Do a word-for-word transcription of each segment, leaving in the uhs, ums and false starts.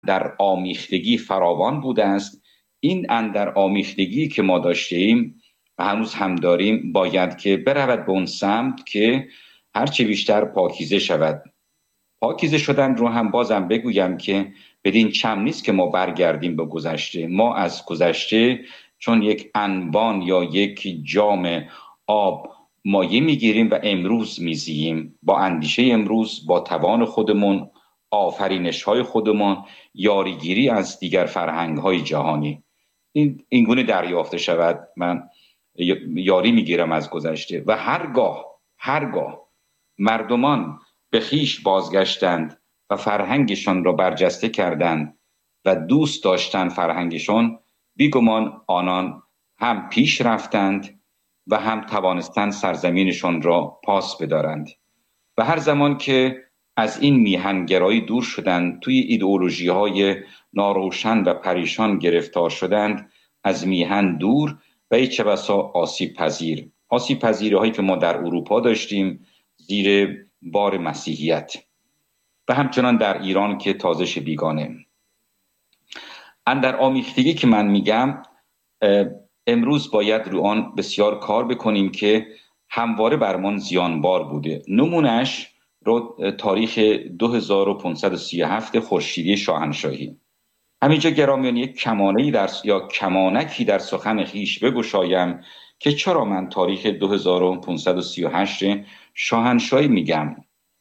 در آمیختگی فراوان بوده است. این اندر آمیختگی که ما داشتیم و هنوز هم داریم باید که برود به اون سمت که هرچه بیشتر پاکیزه شود. پاکیزه شدن رو هم بازم بگویم که بدین چم نیست که ما برگردیم به گذشته. ما از گذشته چون یک انبان یا یک جام آب مایه میگیریم و امروز میزییم، با اندیشه امروز، با توان خودمون، آفرینش های خودمون، یاریگیری از دیگر فرهنگ های جهانی. این اینگونه دریافته شود. من یاری میگیرم از گذشته و هرگاه هرگاه مردمان به خویش بازگشتند و فرهنگشان را برجسته کردند و دوست داشتند فرهنگشان، بیگمان آنان هم پیش رفتند و هم توانستند سرزمینشان را پاس بدارند. و هر زمان که از این میهنگرایی دور شدند، توی ایدئولوژی های ناروشن و پریشان گرفتار شدند، از میهن دور و هیچ بسا آسیب پذیر آسیب پذیری هایی که ما در اروپا داشتیم زیر بار مسیحیت و همچنان در ایران که تازش بیگانه. اندر آمیختگی که من میگم امروز باید رو آن بسیار کار بکنیم که همواره برمان زیانبار بوده. نمونش رو تاریخ دو هزار و پانصد و سی و هفت خورشیدی شاهنشاهی. همینجا گرامیان یک کمانه‌ای در یا کمانکی در سخن خیش بگشایم که چرا من تاریخ دو هزار و پانصد و سی و هشت شاهنشاهی میگم.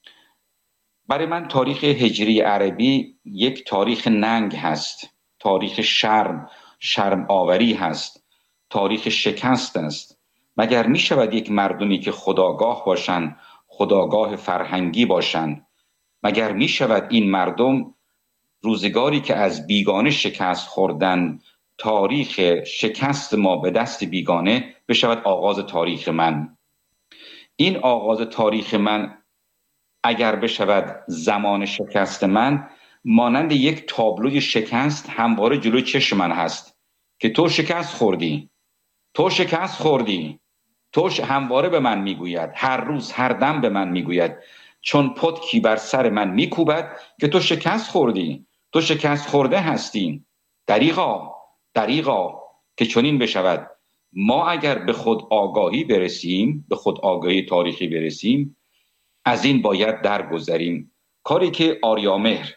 برای من تاریخ هجری عربی یک تاریخ ننگ هست، تاریخ شرم شرم آوری هست، تاریخ شکست است. مگر می شود یک مردمی که خودآگاه باشند، خودآگاه فرهنگی باشند، مگر می شود این مردم روزگاری که از بیگانه شکست خوردن، تاریخ شکست ما به دست بیگانه بشود آغاز تاریخ من؟ این آغاز تاریخ من اگر بشود زمان شکست من، مانند یک تابلوی شکست همواره جلوی چشم من هست که تو شکست خوردی، تو شکست خوردی، تو همواره به من میگوید، هر روز هر دم به من میگوید، چون پتکی بر سر من میکوبد که تو شکست خوردی، تو شکست خورده هستی. دریغا دریغا که چنین بشود. ما اگر به خود آگاهی برسیم، به خود آگاهی تاریخی برسیم، از این باید درگذریم. کاری که آریامهر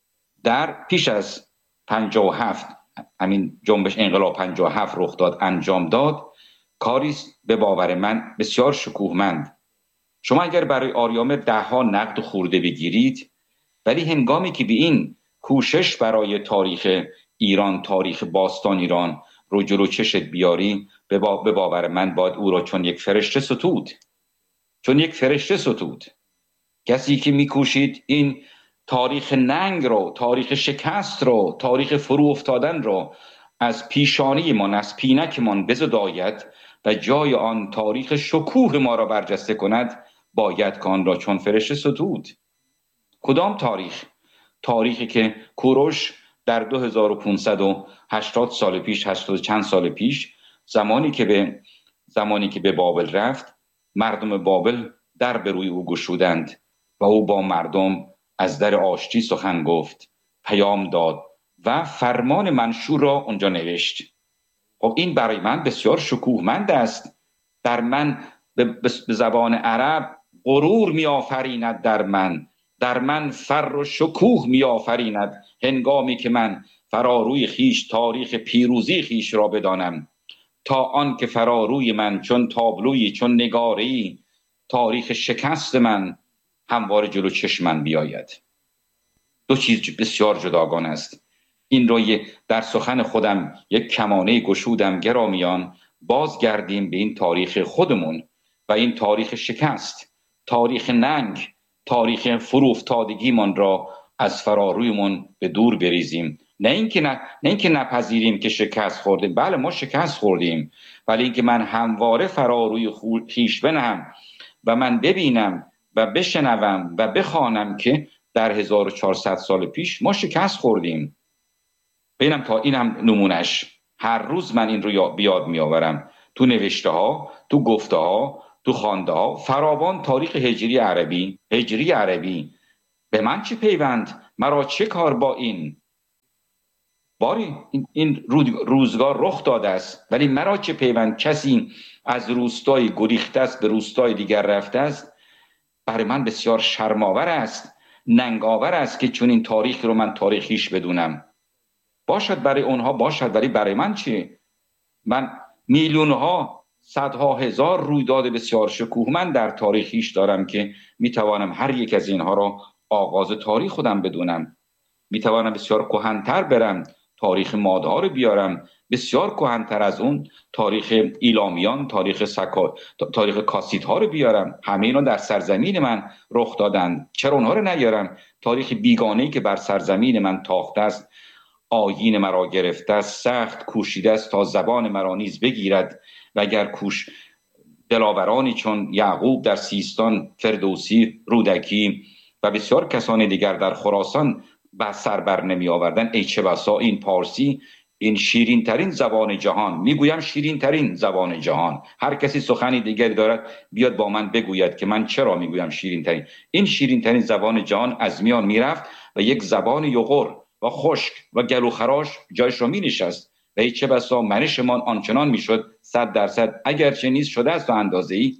در پیش از پنجاه و هفت، همین جنبش انقلاب پنجاه و هفت رخ داد، انجام داد، کاری به باور من بسیار شکوهمند. شما اگر برای آریامهر ده ها نقد خورده بگیرید، ولی هنگامی که به این کوشش برای تاریخ ایران، تاریخ باستان ایران رو جلو چشت بیاری، به باور من باید او را چون یک فرشته ستود، چون یک فرشته ستود. کسی که میکوشید این تاریخ ننگ رو، تاریخ شکست رو، تاریخ فرو افتادن رو از پیشانی من، از پینک من بزداید و جای آن تاریخ شکوه ما را برجسته کند، باید که آن را چون فرشته ستود. کدام تاریخ؟ تاریخی که کوروش در دو هزار و پانصد و هشتاد سال پیش، هشتاد چند سال پیش، زمانی که به زمانی که به بابل رفت، مردم بابل در به روی او گشودند و او با مردم از در آشتی سخن گفت، پیام داد و فرمان منشور را اونجا نوشت. خب این برای من بسیار شکوهمند است. در من به زبان عرب غرور می آفریند، در من در من فر و شکوه می آفریند هنگامی که من فراروی خیش تاریخ پیروزی خیش را بدانم، تا آن که فراروی من چون تابلویی، چون نگاره‌ای، تاریخ شکست من همواره جلو چشم من بیاید. دو چیز بسیار جداگانه است. این رو در سخن خودم یک کمانه گشودم. گرامیان، بازگردیم به این تاریخ خودمون و این تاریخ شکست، تاریخ ننگ، تاریخ فروفتادگی من را از فرارویمون به دور بریزیم. نه اینکه نه نه اینکه نپذیریم که شکست خوردیم. بله ما شکست خوردیم، ولی اینکه من همواره فراروی خویش بنهم و من ببینم و بشنوم و بخوانم که در هزار و چهارصد سال پیش ما شکست خوردیم. ببینم تا اینم نمونش. هر روز من این رو بیاد میآورم، تو نوشته ها، تو گفته ها، تو خوانده ها، فراوان تاریخ هجری عربی. هجری عربی به من چه پیوند؟ مرا چه کار با این؟ باری این, این روزگار رخ داده است، ولی مرا چه پیوند؟ کسی از روستای گریخته است به روستای دیگر رفته است. برای من بسیار شرم‌آور است، ننگاور است که چون این تاریخ رو من تاریخیش بدونم. باشد برای اونها باشد، ولی برای من چی؟ من میلیون‌ها، صدها هزار رویداد بسیار شکوهمند در تاریخیش دارم که میتوانم هر یک از اینها را آغاز تاریخ خودم بدونم. میتوانم بسیار کهن‌تر برم، تاریخ مادها رو بیارم، بسیار کهن‌تر از اون تاریخ ایلامیان، تاریخ سکا، تاریخ کاسیت‌ها رو بیارم. همه اینا در سرزمین من رخ دادند، چرا اونها رو نیارم؟ تاریخ بیگانه‌ای که بر سرزمین من تاخته است، آیین مرا گرفته است، سخت کوشیده است تا زبان مرا نیز بگیرد. و اگر کوش دلاورانی چون یعقوب در سیستان، فردوسی، رودکی و بسیار کسان دیگر در خراسان به سر بر نمی آوردن، ای چه بسا این پارسی، این شیرین ترین زبان جهان، میگویم شیرین ترین زبان جهان، هر کسی سخنی دیگری دارد بیاد با من بگوید که من چرا میگویم شیرین ترین. این شیرین ترین زبان جهان از میان میرفت و یک زبان یغر و خشک و گلوخراش جایش را می نشست و ای چه بسا منشمان آنچنان میشد صد درصد اگرچه نیز شده است و اندازه ای.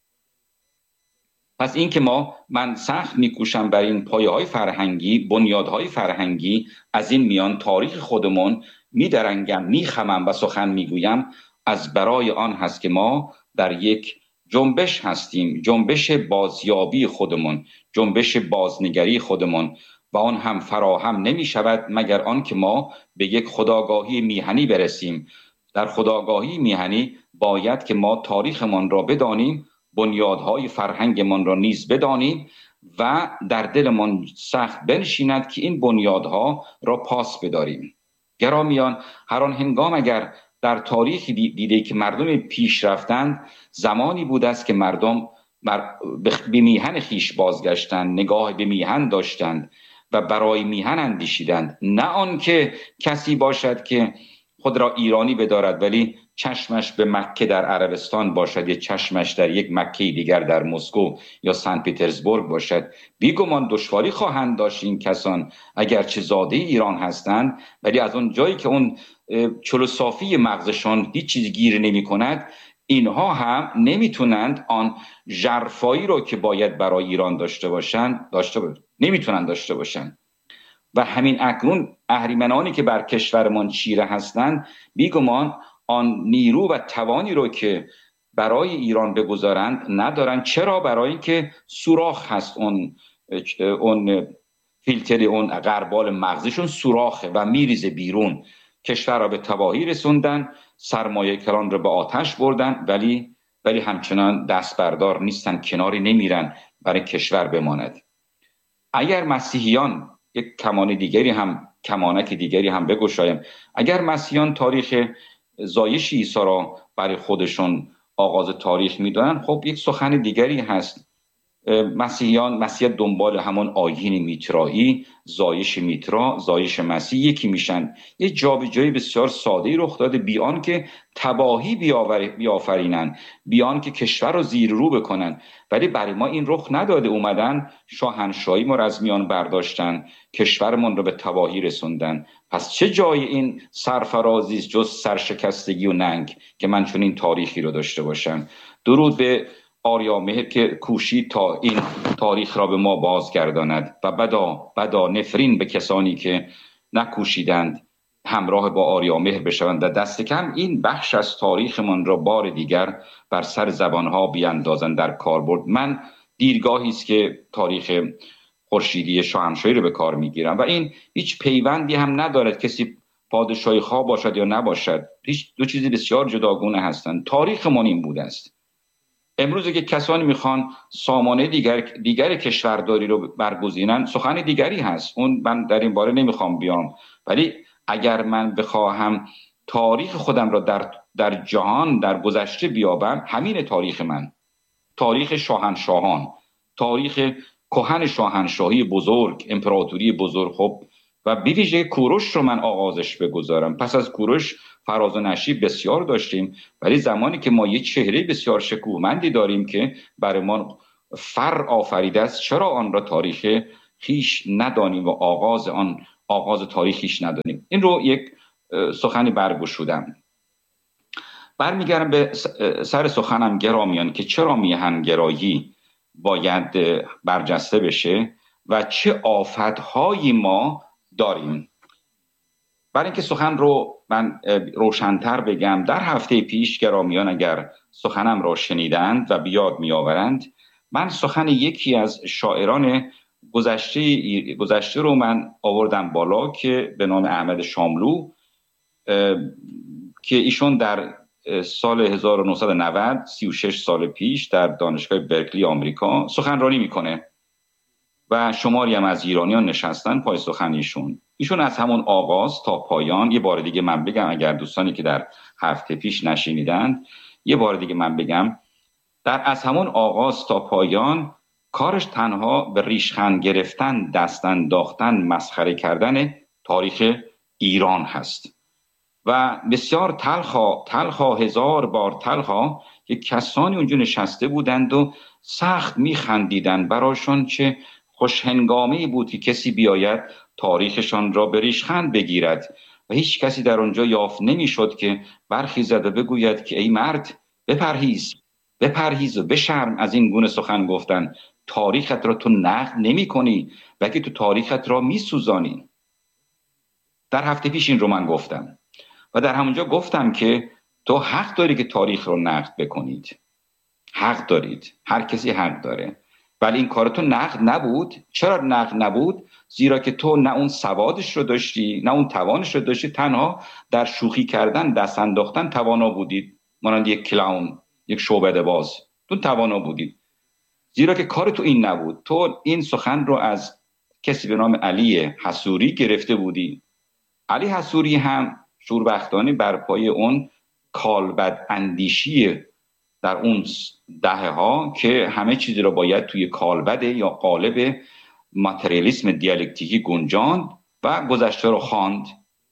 پس این که ما من سخت میکوشم بر این پایه‌های فرهنگی، بنیادهای فرهنگی از این میان تاریخ خودمون میدرنگم، میخمم و سخن میگویم، از برای آن هست که ما در یک جنبش هستیم، جنبش بازیابی خودمون، جنبش بازنگری خودمون، و آن هم فراهم نمی شود مگر آن که ما به یک خودآگاهی میهنی برسیم. در خودآگاهی میهنی باید که ما تاریخمان را بدانیم، بنیادهای فرهنگمان را نیز بدانیم و در دلمان سخت بنشیند که این بنیادها را پاس بداریم. گرامیان، هر آن هنگام اگر در تاریخ دیده که مردم پیش رفتند، زمانی بود است که مردم به میهن خیش بازگشتند، نگاه به میهن داشتند و برای میهن اندیشیدند. نه آن که کسی باشد که خود را ایرانی بدارد ولی چشمش به مکه در عربستان باشد، یا چشمش در یک مکه دیگر در مسکو یا سن پترزبورگ باشد. بیگمان دشواری خواهند داشت این کسان، اگرچه زاده ایران هستند، ولی از اون جایی که اون چلو صافی مغزشان هیچ چیز گیر نمی کند، اینها هم نمیتونند آن ژرفایی رو که باید برای ایران داشته باشند داشته باشند نمیتونند داشته باشند. و همین اکنون اهریمنانی که بر کشورمان چیره هستند، بیگمان آن نیرو و توانی رو که برای ایران بگذارند ندارند. چرا؟ برای اینکه سوراخ هست، اون اون فیلتر اون غربال مغزشون سوراخه و میریزه بیرون. کشور را به تباهی رسوندن، سرمایه کلان را به آتش بردن، ولی ولی همچنان دست بردار نیستن، کناری نمیرن برای کشور بماند. اگر مسیحیان، یک کمان دیگری هم کمانک دیگری هم بگشایم، اگر مسیحیان تاریخ زایش عیسی را برای خودشون آغاز تاریخ میدونن، خب یک سخن دیگری هست. مسیحیان مسیح دنبال همون آیین میترایی، زایش میترا، زایش مسیح یکی میشن. یه جابجایی بسیار ساده رخ داده، بیان که تباهی بیافرینن، بیان که کشور رو زیر رو بکنن. ولی برای ما این رخ نداده، اومدن شاهنشاهی ما رو از میان برداشتن، کشورمون رو به تباهی رسوندن. پس چه جای این سرفرازی است جز سرشکستگی و ننگ که من چون این تاریخی رو داشته باشم؟ درود به آریامهر که کوشید تا این تاریخ را به ما بازگرداند و بدا بدا نفرین به کسانی که نکوشیدند همراه با آریامهر بشوند و دست کم این بخش از تاریخمان را بار دیگر بر سر زبانها بیاندازند در کاربرد. من دیرگاهی است که تاریخ خورشیدی شاهنشاهی رو به کار میگیرم و این هیچ پیوندی هم ندارد کسی پادشاهی خواه باشد یا نباشد. هیچ دو چیزی بسیار جداگونه هستند. تاریخمان این بوده است. امروز که کسانی میخوان سامانه دیگر دیگر کشورداری رو برگزینن، سخن دیگری هست، اون من در این باره نمیخوام بیام. ولی اگر من بخواهم تاریخ خودم را در در جهان در گذشته بیابم، همین تاریخ من، تاریخ شاهنشاهان، تاریخ کهن شاهنشاهی بزرگ، امپراتوری بزرگ، خب و به ویژه کوروش رو من آغازش بگذارم. پس از کوروش فراز و نشیب بسیار داشتیم، ولی زمانی که ما یه چهره بسیار شکوهمندی داریم که برای ما فر آفریده است، چرا آن را تاریخ خیش ندانیم و آغاز آن آغاز تاریخیش ندانیم. این رو یک سخنی برگشودم. برمیگردم به سر سخنم گرامیان که چرا میهنگرایی باید برجسته بشه و چه آفتهایی ما داریم. برای اینکه سخن رو من روشن‌تر بگم، در هفته پیش گرامیان اگر سخنم را شنیدند و بیاد میآورند، من سخن یکی از شاعران گذشته گذشته رو من آوردم بالا که به نام احمد شاملو، که ایشون در سال هزار و نهصد و نود سی و شش سال پیش در دانشگاه برکلی آمریکا سخنرانی میکنه و شماری هم از ایرانیان نشستن پای سخن ایشون. ایشون از همون آغاز تا پایان، یه بار دیگه من بگم اگر دوستانی که در هفته پیش نشینیدند، یه بار دیگه من بگم، در از همون آغاز تا پایان کارش تنها به ریشخند گرفتن، دست انداختن، مسخره کردن تاریخ ایران هست و بسیار تلخا تلخا هزار بار تلخا که کسانی اونجا نشسته بودند و سخت میخندیدند. براشون چه خوش هنگامی بود که کسی بیاید تاریخشان را به ریشخند بگیرد و هیچ کسی در اونجا یافت نمیشد که برخیزد و بگوید که ای مرد بپرهیز بپرهیز و بشرم از این گونه سخن گفتن. تاریخت را تو نقد نمی کنی بلکه تو تاریخت را می سوزانی. در هفته پیش این رو من گفتم و در همونجا گفتم که تو حق داری که تاریخ رو نقد بکنید، حق دارید، هر کسی حق داره، ولی این کار تو نقد نبود. چرا نقد نبود؟ زیرا که تو نه اون سوادش رو داشتی نه اون توانش رو داشتی، تنها در شوخی کردن، دست انداختن توانا بودید، مانند یک کلاون، یک شعبده باز. تو توانا بودید زیرا که کار تو این نبود. تو این سخن رو از کسی به نام علی حصوری گرفته بودی. علی حصوری هم شوربختانه بر پای اون کالبد اندیشی در اون دهه ها که همه چیزی رو باید توی کالبد یا قالب ماتریالیسم دیالکتیکی گنجاند و گذشته رو خواند.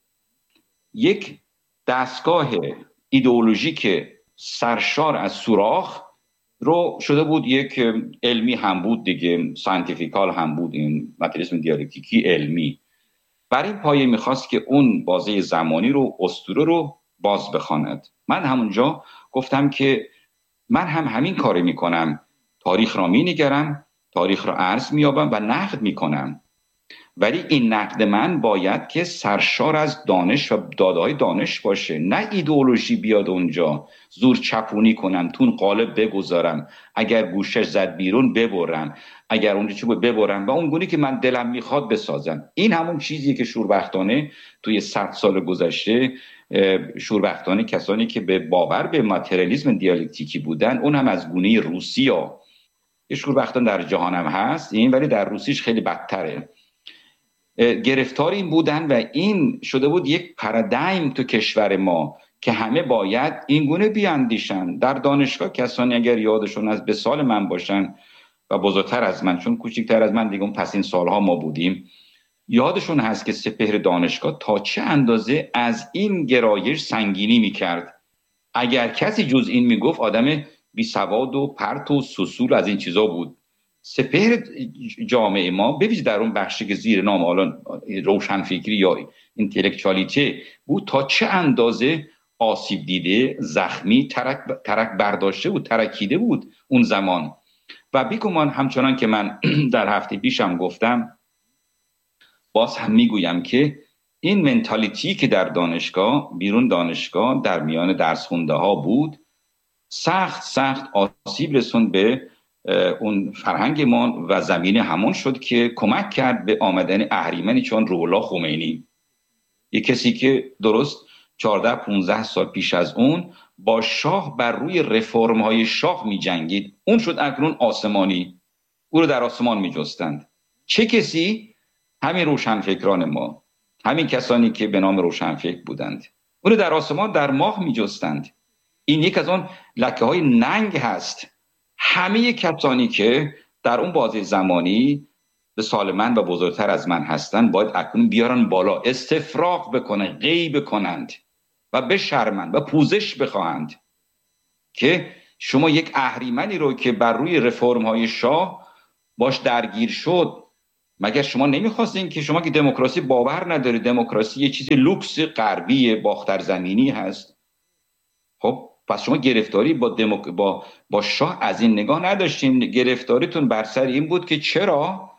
یک دستگاه ایدئولوژیک سرشار از سوراخ رو شده بود، یک علمی هم بود دیگه، ساینتیفیکال هم بود، این ماتریالیسم دیالکتیکی علمی. بر این پایه میخواست که اون بازه زمانی رو، اسطوره رو باز بخواند. من همونجا گفتم که من هم همین کاری میکنم، تاریخ را مینگرم، تاریخ را عرض میابم و نقد میکنم، ولی این نقد من باید که سرشار از دانش و داده‌های دانش باشه، نه ایدئولوژی بیاد اونجا زور چپونی کنم، تون قالب بگذارم، اگر گوشش زد بیرون ببرم، اگر اونجا چوب ببرم و اون گونه که من دلم میخواد بسازم. این همون چیزیه که شوربختانه توی صد سال گذشته شوربختانه کسانی که به باور به ماتریالیسم دیالکتیکی بودن، اون هم از گونه روسیا، یه شوربختان در جهان هم هست این، ولی در روسیش خیلی بدتره، گرفتار این بودن و این شده بود یک پارادایم تو کشور ما که همه باید این گونه بیاندیشن. در دانشگاه کسانی اگر یادشون از به سال من باشن و بزرگتر از من، چون کوچکتر از من دیگه اون پس این سالها ما بودیم، یادشون هست که سپهر دانشگاه تا چه اندازه از این گرایش سنگینی میکرد. اگر کسی جز این میگفت آدم بی سواد و پرت و سوسول از این چیزا بود. سپهر جامعه ما ببینید در اون بخشی که زیر نام الان روشنفکری یا اینتלקچوالیته بود، تا چه اندازه آسیب دیده، زخمی، ترک, ترک برداشته بود، ترکیده بود اون زمان. و بیگمان همچنان که من در هفته پیشم گفتم، باز هم میگویم که این منتالیتی که در دانشگاه، بیرون دانشگاه، در میان درس خونده ها بود، سخت سخت آسیب رسوند به اون فرهنگ ما و زمینه همون شد که کمک کرد به آمدن اهریمنی چون روح الله خمینی، یک کسی که درست چهارده پانزده سال پیش از اون با شاه بر روی رفرم های شاه می جنگید. اون شد اکنون آسمانی، او رو در آسمان می جستند. چه کسی؟ همین روشنفکران ما، همین کسانی که به نام روشنفکر بودند، او رو در آسمان در ماه می جستند. این یک از اون لکه های ننگ هست. همه کسانی که در اون بازه زمانی به سال من و بزرگتر از من هستند باید اکنون بیارن بالا، استفراغ بکنن، غیب کنند و بشرمند و پوزش بخواهند که شما یک اهریمنی رو که بر روی رفرم های شاه باش درگیر شد مگر شما نمیخواستین که شما که دموکراسی باور ندارید، دموکراسی یه چیز لوکس غربی باختر زمینی هست. خب پس شما گرفتاری با دموک... با با شاه از این نگاه نداشتین. گرفتاریتون بر سر این بود که چرا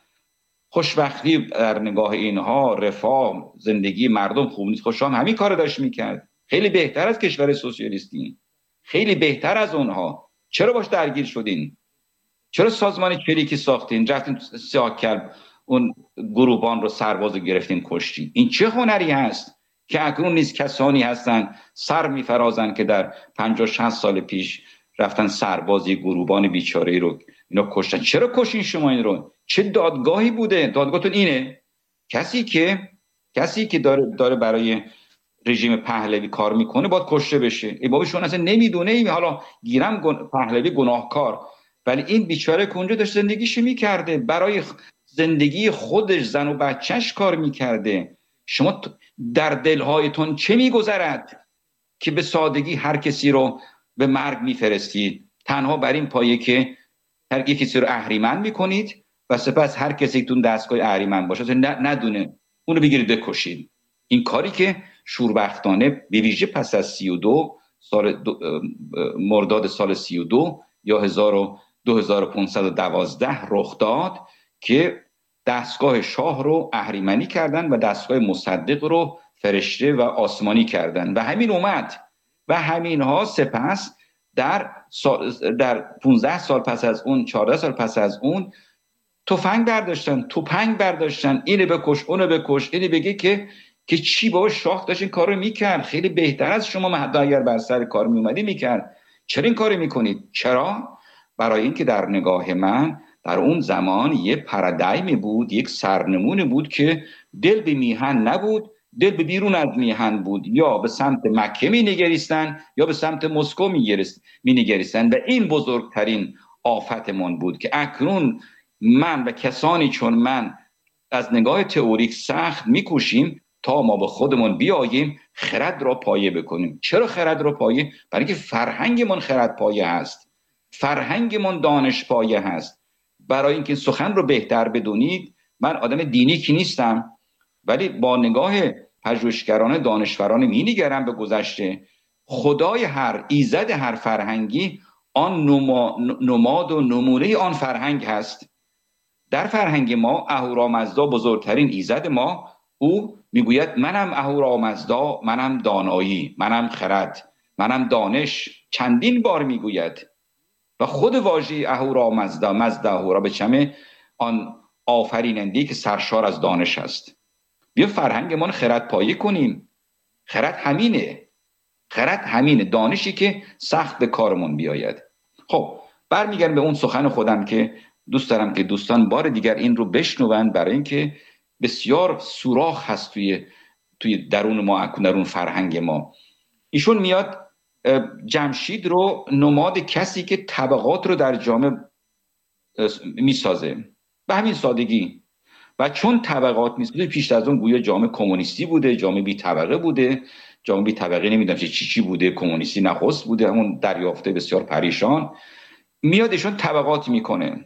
خوشبختی در نگاه اینها، رفاه، زندگی مردم خوب نیست. خب شاه هم همین کارو داشت میکرد، خیلی بهتر از کشور سوسیالیستی، خیلی بهتر از اونها. چرا باش درگیر شدین؟ چرا سازمان چریکی ساختین؟ رفتین سیاه کلب اون گروهبان رو سرباز گرفتین کشتین. این چه هنری هست که اکنون نیز کسانی هستن سر میفرازن که در پنجاه شصت سال پیش رفتن سربازی گروهبان بیچاره رو اینا کشتن؟ چرا کشین شما این رو؟ چه دادگاهی بوده؟ دادگاهتون اینه کسی که کسی که داره داره برای رژیم پهلوی کار میکنه باید کشته بشه. ای بابا شما اصلا نمیدونه ای حالا گیرم گن... پهلوی گناهکار، ولی این بیچاره کنجا داشت زندگیشو میکرده، برای زندگی خودش، زن و بچهش کار میکرده. شما در دلهایتون چه میگذرد که به سادگی هر کسی رو به مرگ میفرستید، تنها بر این پایه که هر کسی رو اهریمن میکنید و سپس هر کسی تون دستگاه اهریمن باشه ندونه اونو بگیرید بکشید. این کاری که شوربختانه به ویژه پس از سی و دو سال دو مرداد سال سی و دو یا دو هزار و پانصد و دوازده رخ داد که دستگاه شاه رو اهریمنی کردن و دستگاه مصدق رو فرشته و آسمانی کردن و همین اومد و همین ها سپس در در پانزده سال پس از اون، چهارده سال پس از اون تفنگ برداشتن، توپنگ برداشتن، اینو بکش اونو بکش، اینو بگه که که چی بابا شاه داشت این کارو میکرد، خیلی بهتر از شما حتی اگر بر سر کار میومدی میکرد. چرا این کارو میکنید؟ چرا؟ برای اینکه در نگاه من در اون زمان یه پارادایمی بود، یک سرنمون بود که دل به میهن نبود، دل به بیرون از میهن بود. یا به سمت مکه می نگریستن یا به سمت مسکو می نگریستن و این بزرگترین آفتمون بود که اکنون من و کسانی چون من از نگاه تئوریک سخت میکوشیم تا ما به خودمون بیاییم خرد را پایه بکنیم. چرا خرد را پایه؟ برای اینکه فرهنگمون خرد پایه هست، فرهنگمون دانش پایه هست. برای اینکه سخن رو بهتر بدونید، من آدم دینی که نیستم ولی با نگاه پژوهشگرانه دانشورانه می‌نگرم به گذشته. خدای هر ایزد هر فرهنگی آن نما، نماد و نمونه آن فرهنگ هست. در فرهنگ ما اهورامزدا بزرگترین ایزد ما، او میگوید منم اهورامزدا، منم دانایی، منم خرد، منم دانش، چندین بار میگوید و خود واژه اهورامزدا، مزدا اهورا به چمه آن آفریننده که سرشار از دانش است. بیا فرهنگمان خرد پایه کنیم. خرد همینه، خرد همینه، دانشی که سخت به کارمون بیاید. خب برمیگردم به اون سخن خودم که دوست دارم که دوستان بار دیگر این رو بشنوند، برای اینکه بسیار سوراخ هست توی توی درون ما، درون فرهنگ ما. ایشون میاد جمشید رو نماد کسی که طبقات رو در جامعه میسازه به همین سادگی. و چون طبقات میسازه، پیش از اون گویا جامعه کمونیستی بوده، جامعه بی طبقه بوده، جامعه بی طبقه نمیدونم چی چی بوده، کمونیستی نخست بوده، همون دریافته بسیار پریشان. میاد ایشون طبقات میکنه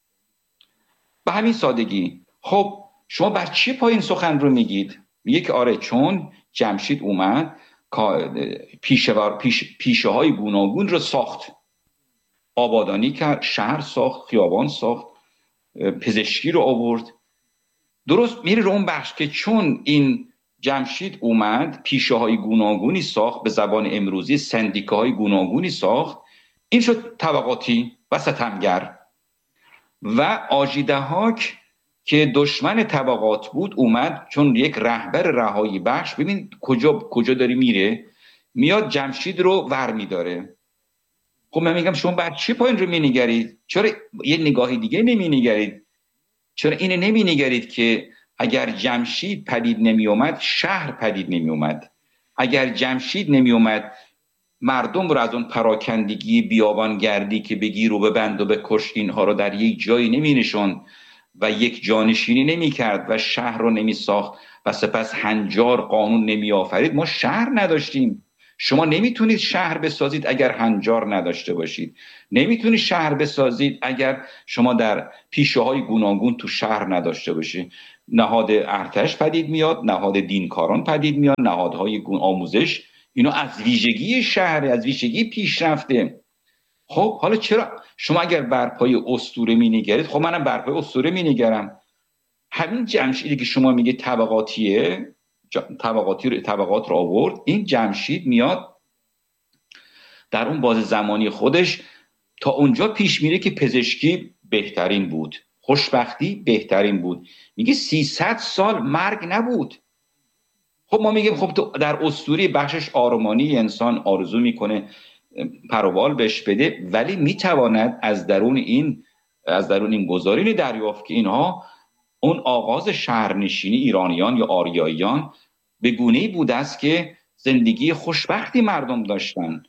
به همین سادگی. خب شما بر چی پایین سخن رو میگید؟ میگه که آره چون جمشید اومد پیشه پیش پیشه های گوناگون رو ساخت، آبادانی کرد، شهر ساخت، خیابان ساخت، پزشکی رو آورد. درست میره رو اون بخش که چون این جمشید اومد پیشه های گوناگونی ساخت، به زبان امروزی سندیکاهای گوناگونی ساخت، این شد طبقاتی و ستمگر. و آژیدهاک که دشمن طبقات بود اومد چون یک رهبر رهایی بخش، ببین کجا کجا داری میره، میاد جمشید رو ور میداره. خب من میگم شما بعد چی پایین رو مینگرید؟ چرا یه نگاهی دیگه نمینگرید؟ چرا اینه نمینگرید که اگر جمشید پدید نمی اومد شهر پدید نمی اومد؟ اگر جمشید نمی اومد مردم رو از اون پراکندگی بیابانگردی که بگیر و ببند و بکش اینها رو در یک جایی نمی نشون و یک جانشینی نمی کرد و شهر رو نمی ساخت و سپس هنجار قانون نمی آفرید، ما شهر نداشتیم. شما نمیتونید شهر بسازید اگر هنجار نداشته باشید. نمیتونید شهر بسازید اگر شما در پیشه های گوناگون تو شهر نداشته باشید. نهاد ارتش پدید میاد، نهاد دینکاران پدید میاد، نهادهای آموزش. اینو از ویژگی شهر، از ویژگی پیشرفته. خب حالا چرا شما اگر برپای اسطوره مینگرید، خب منم برپای اسطوره مینگرم. همین جمشیدی که شما میگه طبقاتیه، طبقاتی طبقات را آورد، این جمشید میاد در اون باز زمانی خودش تا اونجا پیش میره که پزشکی بهترین بود، خوشبختی بهترین بود. میگه سیصد سال مرگ نبود. خب ما میگیم خب تو در اسطوره بخشش آرمانی انسان آرزو میکنه پروبال بهش بده، ولی میتواند از درون این از درون این گزارین دریافت که اینها اون آغاز شهرنشینی ایرانیان یا آریاییان به گونه‌ای بوده است که زندگی خوشبختی مردم داشتن.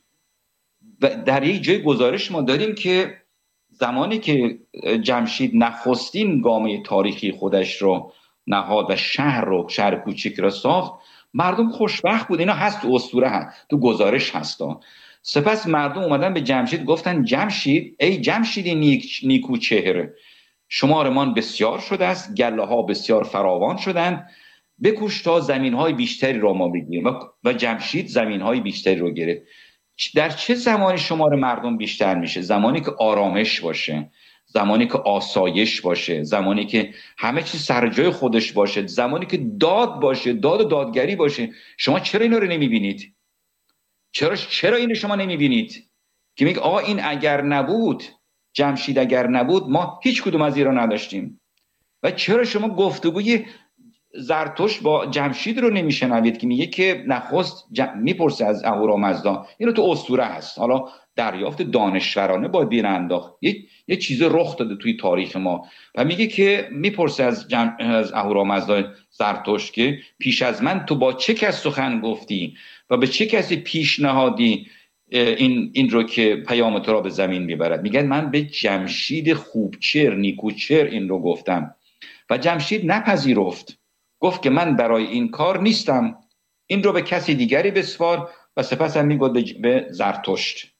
و در یک جای گزارش ما داریم که زمانی که جمشید نخستین گامه تاریخی خودش رو نهاد و شهر رو شهر کوچیک رو ساخت، مردم خوشبخت بود. اینا هست تو اسطوره، هست تو گزارش هستا. سپس مردم اومدن به جمشید گفتن جمشید، ای جمشید نیک نیکو چهره، شمارمان بسیار شده است، گله ها بسیار فراوان شدن، بکوش تا زمین های بیشتری را ما بگیریم. و, و جمشید زمین های بیشتری رو گرفت. در چه زمانی شمار مردم بیشتر میشه؟ زمانی که آرامش باشه، زمانی که آسایش باشه، زمانی که همه چیز سر جای خودش باشه، زمانی که داد باشه، داد و دادگری باشه. شما چرا اینا رو نمیبینید؟ چرا چرا اینو شما نمیبینید که میگه آقا این اگر نبود، جمشید اگر نبود، ما هیچ کدوم از ایران نداشتیم؟ و چرا شما گفتگوی زرتشت با جمشید رو نمیشنوید که میگه که نخست جم... میپرسه از اهورامزدا، اینو تو اسطوره هست، حالا دریافت دانشورانه باید بین انداخت، یه یه چیز رخ داده توی تاریخ ما. و میگه که میپرسه از جم... از اهورامزدا زرتشت که پیش از من تو با چه کس سخن گفتی و به چه کسی پیشنهادی این این رو که پیام تو را به زمین میبرد؟ میگن من به جمشید خوبچر نیکوچر این رو گفتم. و جمشید نپذیرفت، گفت که من برای این کار نیستم، این رو به کسی دیگری بسپار. و سپس هم میگفت به زرتشت.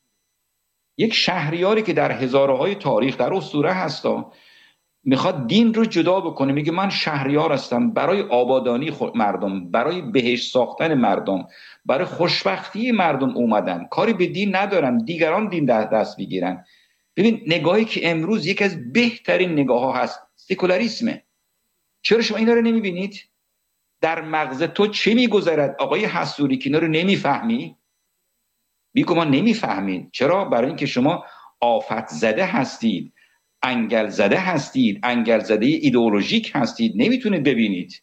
یک شهریاری که در هزارهای تاریخ در اسطوره هستا میخواد دین رو جدا بکنه، میگه من شهریار هستم، برای آبادانی مردم، برای بهشت ساختن مردم، برای خوشبختی مردم اومدم، کاری به دین ندارم، دیگران دین دست بگیرن. ببین نگاهی که امروز یکی از بهترین نگاه ها هست، سکولاریسمه. چرا شما اینا رو نمیبینید؟ در مغز تو چه میگذرد آقای حسوری که اینا رو نمیفهمی؟ بیگو ما نمیفهمید. چرا؟ برای اینکه شما آفت زده هستید، انگل زده هستید، انگل زده ایدئولوژیک هستید، نمیتونید ببینید.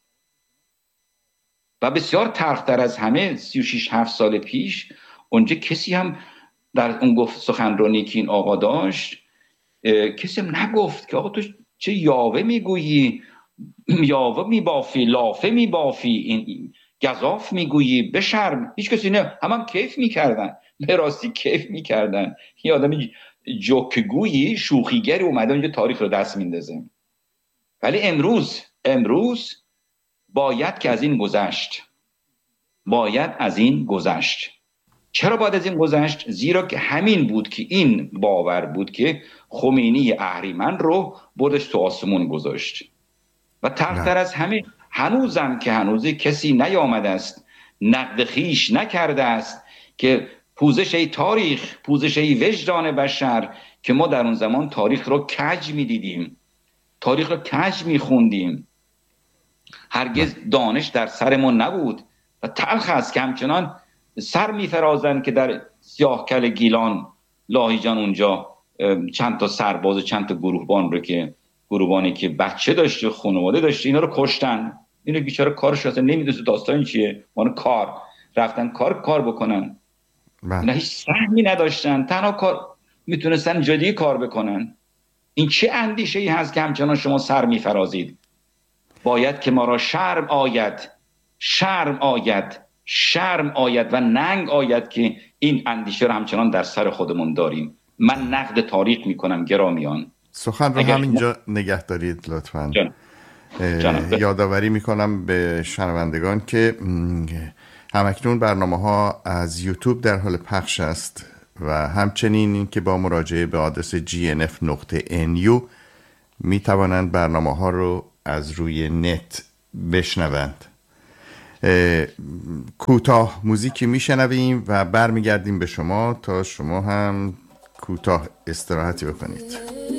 و بسیار تلختر از همه، سی و شش هفت سال پیش اونجا کسی هم در اون گفت سخنرانی که این آقا داشت، کسی هم نگفت که آقا تو چه یاوه میگویی، یاوه میبافی، لافه میبافی، این گزاف میگویی، بشرم. هیچ کسی نه، هم هم کیف میکردن، به راستی کیف میکردن. یه آدم جوکگویی شوخیگری اومده اونجا تاریخ رو دست میندازه. ولی امروز امروز باید که از این گذشت، باید از این گذشت. چرا باید از این گذشت؟ زیرا که همین بود که این باور بود که خمینی اهریمن رو بردش تو آسمون گذاشت. و تلختر از همه، هنوزم که هنوز کسی نیامده است، نقد خیش نکرده است که پوزش ای تاریخ، پوزش ای وجدان بشر، که ما در اون زمان تاریخ رو کج میدیدیم، تاریخ رو کج میخوندیم، هرگز دانش در سرمون نبود. و تلخ است که همچنان سر میفرازن که در سیاهکل گیلان لاهیجان اونجا چند تا سرباز و چند تا گروهبان رو که گروهبانی که بچه داشته، خانواده داشته، اینا رو کشتن. اینا بیچاره کارش اصلا نمیدونست داستان چیه، مانو کار رفتن کار کار بکنن. اینا هیچ سهمی نداشتن، تنها کار میتونستن جدی کار بکنن. این چه اندیشه ای هست که همچنان شما سر میفرازید؟ باید که ما را شرم آید، شرم آید، شرم آید و ننگ آید که این اندیشه رو همچنان در سر خودمون داریم. من نقد تاریخ میکنم گرامیان. سخن رو همینجا نگه دارید لطفاً. یادآوری میکنم به شنوندگان که همکنون برنامه ها از یوتیوب در حال پخش است و همچنین این که با مراجعه به آدرس جی ان اف نقطه ان یو می توانند برنامه ها رو از روی نت بشنوند. کوتاه موزیکی میشنویم و برمیگردیم به شما تا شما هم کوتاه استراحتی بکنید.